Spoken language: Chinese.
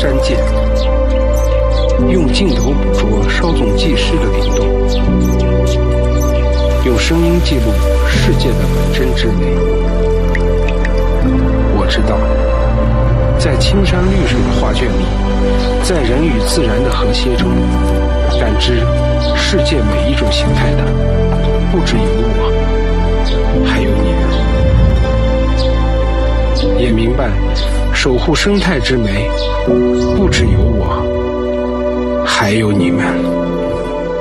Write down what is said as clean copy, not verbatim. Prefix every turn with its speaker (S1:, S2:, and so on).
S1: 山涧，用镜头捕捉稍纵即逝的灵动，用声音记录世界的本真之美。我知道，在青山绿水的画卷里，在人与自然的和谐中，感知世界每一种形态的，不只有我，还有你们。也明白，守护生态之美，不只有我，还有你们。